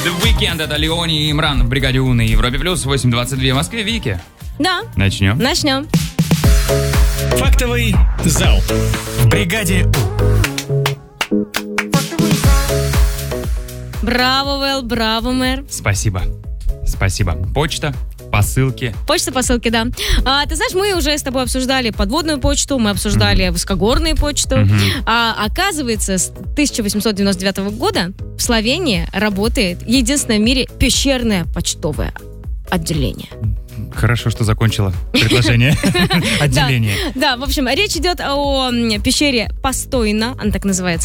The Weeknd, это Леони и Имран в бригаде У на Европе Плюс, 8:22 в Москве. Вики, Да. начнем. Фактовый зал. В бригаде У. Браво, Вэл, браво, мэр. Спасибо. Почта, посылки. Почта, посылки, да. Ты знаешь, мы уже с тобой обсуждали подводную почту, мы обсуждали высокогорную почту. Оказывается, с 1899 года в Словении работает единственное в мире пещерное почтовое отделение. Хорошо, что закончила предложение. Отделение. Да, в общем, речь идет о пещере Постойна, она так называется.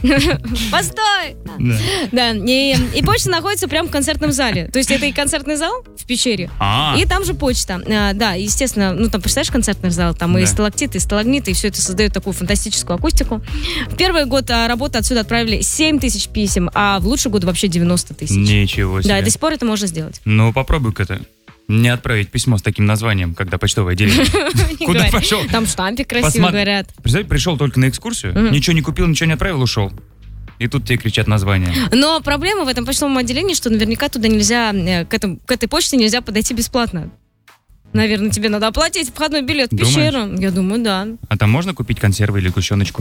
Постой! Да, и почта находится прямо в концертном зале. То есть это и концертный зал в пещере, и там же почта. Да, естественно, там, представляешь, концертный зал, там и сталактиты, и сталагмиты, и все это создает такую фантастическую акустику. В первый год работы отсюда отправили 7 тысяч писем, а в лучший год вообще 90 тысяч. Ничего себе. Да, и до сих пор это можно сделать. Ну, попробуй-ка это. Не отправить письмо с таким названием, когда почтовое отделение. Куда пошел? Там штампик красиво говорят. Представь, пришел только на экскурсию, ничего не купил, ничего не отправил, ушел. И тут тебе кричат название. Но проблема в этом почтовом отделении, что наверняка туда нельзя, к этой почте нельзя подойти бесплатно. Наверное, тебе надо оплатить входной билет в пещеру. Я думаю, да. А там можно купить консервы или гущеночку?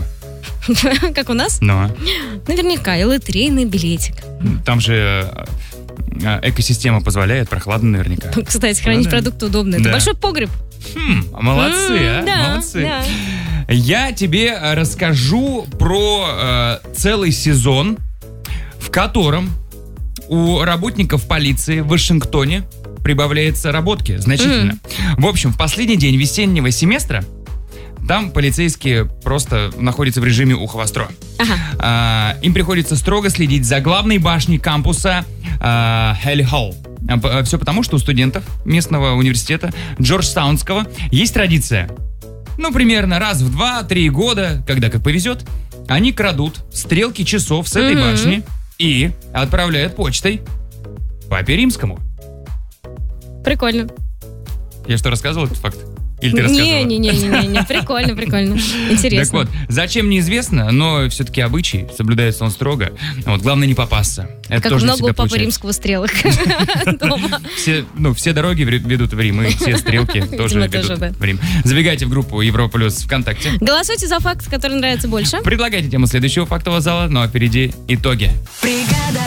Как у нас? Ну. Наверняка, и лотерейный билетик. Там же экосистема позволяет, прохладно наверняка. Кстати, хранить продукты удобно. Это большой погреб. Молодцы, Да, молодцы. да. Я тебе расскажу про целый сезон, в котором у работников полиции в Вашингтоне прибавляется работки значительно. В общем, в последний день весеннего семестра там полицейские просто находятся в режиме ухо востро. Им приходится строго следить за главной башней кампуса Хелли-Холл. Все потому, что у студентов местного университета Джорджтаунского есть традиция. Примерно раз в 2-3 года, когда как повезет, они крадут стрелки часов с этой башни и отправляют почтой Папе Римскому. Прикольно. Я что, рассказывал этот факт? Или ты рассказывала? Не, прикольно. Интересно. Так вот, зачем неизвестно, но все-таки обычай, соблюдается он строго. Главное не попасться. Это как тоже много у Папы получается. Римского стрелок дома. Все дороги ведут в Рим, и все стрелки тоже ведут в Рим. Забегайте в группу Европа Плюс ВКонтакте. Голосуйте за факт, который нравится больше. Предлагайте тему следующего фактового зала, ну а впереди итоги.